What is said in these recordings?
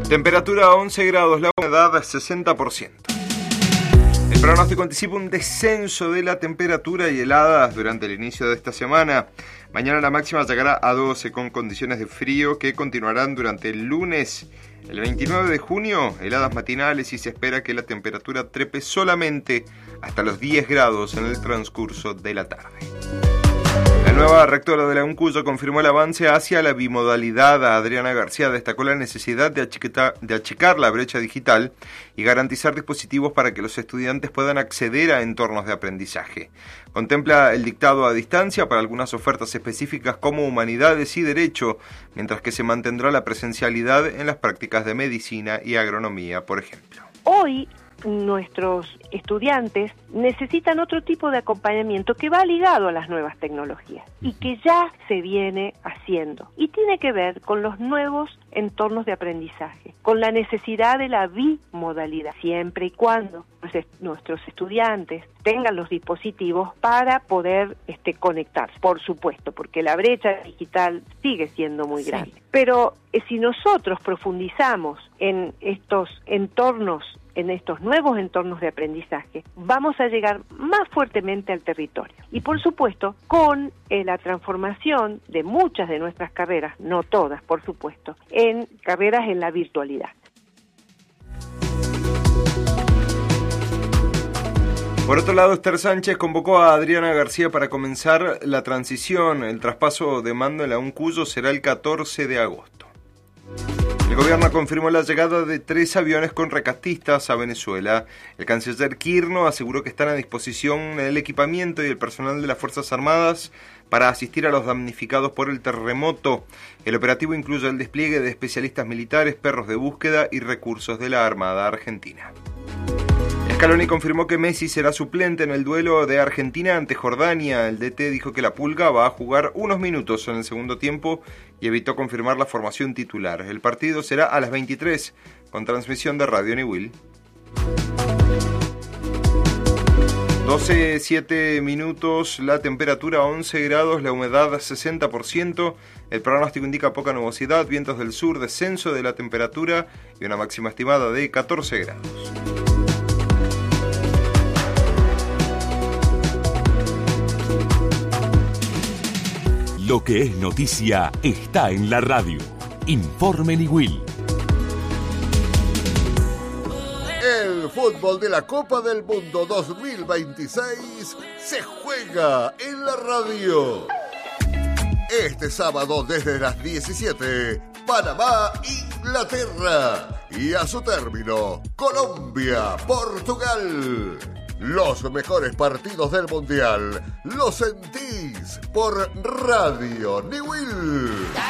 Temperatura 11 grados, la humedad 60%. El pronóstico anticipa un descenso de la temperatura y heladas durante el inicio de esta semana. Mañana la máxima llegará a 12 con condiciones de frío que continuarán durante el lunes. El 29 de junio, heladas matinales y se espera que la temperatura trepe solamente hasta los 10 grados en el transcurso de la tarde. La nueva rectora de la UNCUYO confirmó el avance hacia la bimodalidad. Adriana García destacó la necesidad de achicar la brecha digital y garantizar dispositivos para que los estudiantes puedan acceder a entornos de aprendizaje. Contempla el dictado a distancia para algunas ofertas específicas como humanidades y derecho, mientras que se mantendrá la presencialidad en las prácticas de medicina y agronomía, por ejemplo. Hoy nuestros estudiantes necesitan otro tipo de acompañamiento que va ligado a las nuevas tecnologías y que ya se viene haciendo y tiene que ver con los nuevos entornos de aprendizaje, con la necesidad de la bimodalidad, siempre y cuando nuestros estudiantes tengan los dispositivos para poder conectarse, por supuesto, porque la brecha digital sigue siendo muy grande. Pero si nosotros profundizamos en estos entornos, en estos nuevos entornos de aprendizaje, vamos a llegar más fuertemente al territorio. Y por supuesto, con la transformación de muchas de nuestras carreras, no todas, por supuesto, en carreras en la virtualidad. Por otro lado, Esther Sánchez convocó a Adriana García para comenzar la transición. El traspaso de mando en la UNCUYO será el 14 de agosto. El gobierno confirmó la llegada de 3 aviones con rescatistas a Venezuela. El canciller Quirno aseguró que están a disposición el equipamiento y el personal de las Fuerzas Armadas para asistir a los damnificados por el terremoto. El operativo incluye el despliegue de especialistas militares, perros de búsqueda y recursos de la Armada Argentina. Scaloni confirmó que Messi será suplente en el duelo de Argentina ante Jordania. El DT dijo que la Pulga va a jugar unos minutos en el segundo tiempo y evitó confirmar la formación titular. El partido será a las 23 con transmisión de Radio Niwil. 12:07 minutos, la temperatura 11 grados, la humedad 60%. El pronóstico indica poca nubosidad, vientos del sur, descenso de la temperatura y una máxima estimada de 14 grados. Lo que es noticia está en la radio. Informe Niwil. El fútbol de la Copa del Mundo 2026 se juega en la radio. Este sábado desde las 17, Panamá, Inglaterra. Y a su término, Colombia, Portugal. Los mejores partidos del Mundial los sentís por Radio Niwil.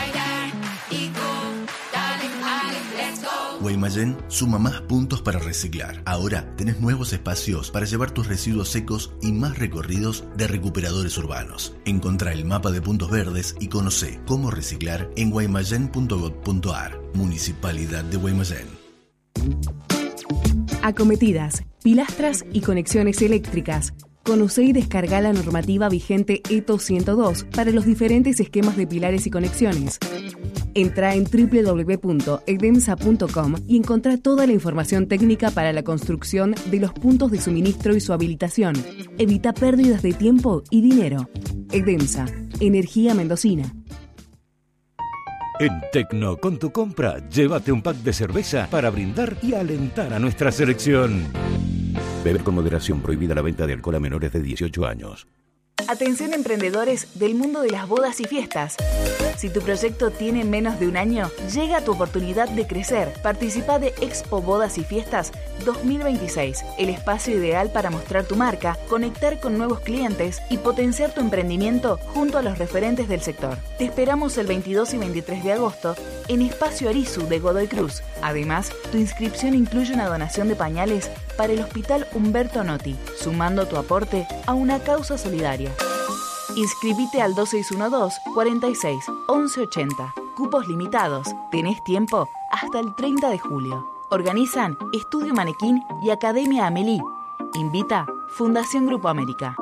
Guaymallén suma más puntos para reciclar. Ahora tenés nuevos espacios para llevar tus residuos secos y más recorridos de recuperadores urbanos. Encontrá el mapa de puntos verdes y conocé cómo reciclar en guaymallén.gov.ar. Municipalidad de Guaymallén. Acometidas, pilastras y conexiones eléctricas. Conocé y descarga la normativa vigente ETO 102 para los diferentes esquemas de pilares y conexiones. Entra en www.edemsa.com y encontrá toda la información técnica para la construcción de los puntos de suministro y su habilitación. Evita pérdidas de tiempo y dinero. Edemsa, energía mendocina. En Tecno, con tu compra, llévate un pack de cerveza para brindar y alentar a nuestra selección. Beber con moderación, prohibida la venta de alcohol a menores de 18 años. Atención emprendedores del mundo de las bodas y fiestas. Si tu proyecto tiene menos de un año, llega tu oportunidad de crecer. Participa de Expo Bodas y Fiestas 2026, el espacio ideal para mostrar tu marca, conectar con nuevos clientes y potenciar tu emprendimiento junto a los referentes del sector. Te esperamos el 22 y 23 de agosto en Espacio Arizu de Godoy Cruz. Además, tu inscripción incluye una donación de pañales para el Hospital Humberto Notti, sumando tu aporte a una causa solidaria. Inscribite al 2612-46-1180. Cupos limitados. Tenés tiempo hasta el 30 de julio. Organizan Estudio Manequín y Academia Amelie. Invita Fundación Grupo América.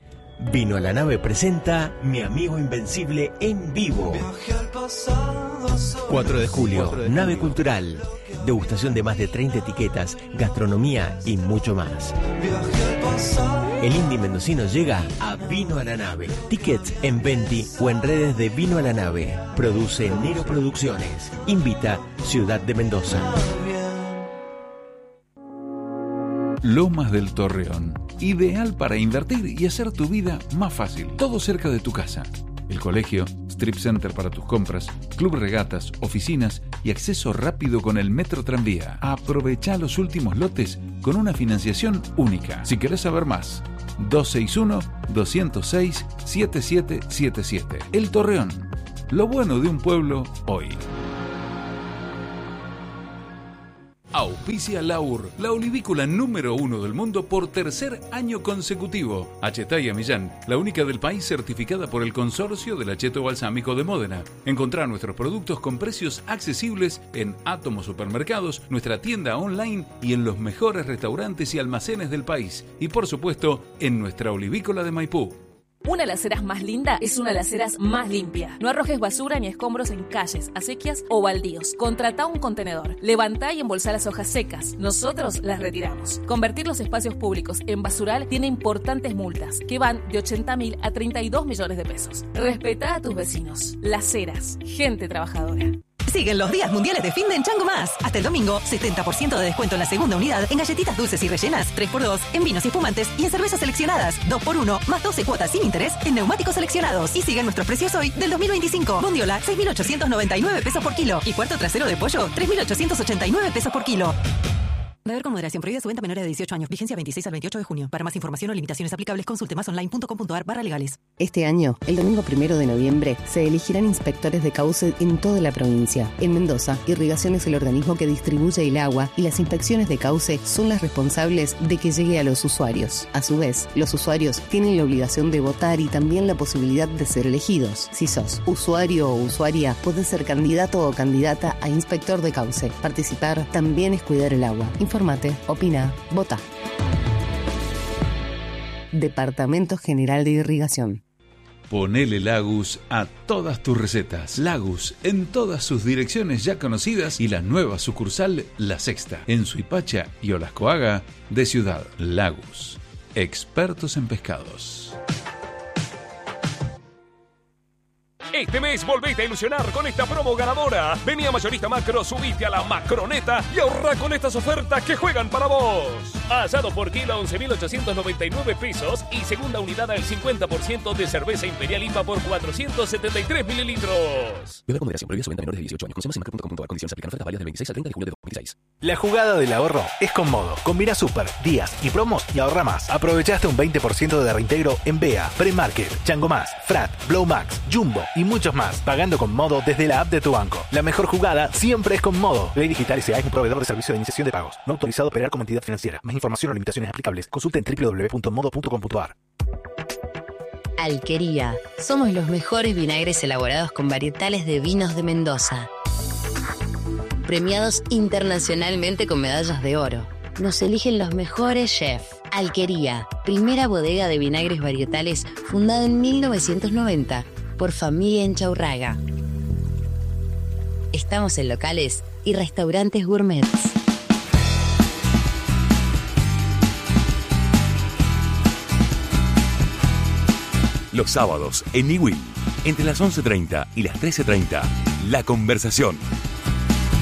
Vino a la Nave presenta Mi Amigo Invencible en vivo. Viaje al pasado 4 de julio, Nave Cultural. Degustación de más de 30 etiquetas, gastronomía y mucho más. El indie mendocino llega a Vino a la Nave. Tickets en Venti o en redes de Vino a la Nave. Produce Nero Producciones. Invita Ciudad de Mendoza. Lomas del Torreón. Ideal para invertir y hacer tu vida más fácil. Todo cerca de tu casa. El colegio, strip center para tus compras, club regatas, oficinas y acceso rápido con el Metro Tranvía. Aprovecha los últimos lotes con una financiación única. Si querés saber más, 261-206-7777. El Torreón. Lo bueno de un pueblo hoy. Auspicia Laur, la olivícola número 1 del mundo por tercer año consecutivo. Achetaya Millán, la única del país certificada por el Consorcio del Acheto Balsámico de Módena. Encontrá nuestros productos con precios accesibles en Átomo Supermercados, nuestra tienda online y en los mejores restaurantes y almacenes del país. Y por supuesto, en nuestra olivícola de Maipú. Una alacera más linda es una alacera más limpia. No arrojes basura ni escombros en calles, acequias o baldíos. Contratá un contenedor. Levantá y embolsá las hojas secas. Nosotros las retiramos. Convertir los espacios públicos en basural tiene importantes multas que van de 80.000 a 32 millones de pesos. Respetá a tus vecinos. Las Heras. Gente trabajadora. Siguen los días mundiales de Finde en Chango Más. Hasta el domingo, 70% de descuento en la segunda unidad en galletitas dulces y rellenas, 3x2 en vinos y espumantes y en cervezas seleccionadas, 2x1 más 12 cuotas sin interés en neumáticos seleccionados. Y siguen nuestros precios hoy del 2025. Bondiola, 6.899 pesos por kilo. Y cuarto trasero de pollo, 3.889 pesos por kilo. Beber con moderación. Prohibida su venta a menores de 18 años. Vigencia 26 al 28 de junio. Para más información o limitaciones aplicables, consulte masonline.com.ar/legales. Este año, el domingo 1 de noviembre, se elegirán inspectores de cauce en toda la provincia. En Mendoza, Irrigación es el organismo que distribuye el agua y las inspecciones de cauce son las responsables de que llegue a los usuarios. A su vez, los usuarios tienen la obligación de votar y también la posibilidad de ser elegidos. Si sos usuario o usuaria, podés ser candidato o candidata a inspector de cauce. Participar también es cuidar el agua. Informate, opina, vota. Departamento General de Irrigación. Ponele Lagus a todas tus recetas. Lagus en todas sus direcciones ya conocidas y la nueva sucursal La Sexta en Suipacha y Olascoaga de Ciudad. Lagus, expertos en pescados. Este mes volvete a ilusionar con esta promo ganadora. Vení a Mayorista Macro, subite a la Macroneta y ahorra con estas ofertas que juegan para vos. Asado por kilo a 11.899 pesos y segunda unidad al 50% de cerveza Imperial IPA por 473 mililitros. Bebe con moderación. Prohibida su venta a menores de 18 años. Consume en macro.com.ar. Condiciones aplican. Ofertas válidas del 26 al 30 de julio de 2016. La jugada del ahorro es con Modo. Combina super, días y promos y ahorra más. Aprovechaste un 20% de reintegro en BEA, Premarket, Chango Más, Frat, Blow Max, Jumbo y muchos más. Pagando con Modo desde la app de tu banco. La mejor jugada siempre es con Modo. Ley Digital S.A. es un proveedor de servicio de iniciación de pagos. No autorizado a operar como entidad financiera. Más información o limitaciones aplicables. Consulta en www.modo.com.ar. Alquería. Somos los mejores vinagres elaborados con varietales de vinos de Mendoza. Premiados internacionalmente con medallas de oro. Nos eligen los mejores chefs. Alquería. Primera bodega de vinagres varietales fundada en 1990 por familia Enchaurraga. Estamos en locales y restaurantes gourmets. Los sábados en Niwil, entre las 11:30 y las 13:30, La Conversación.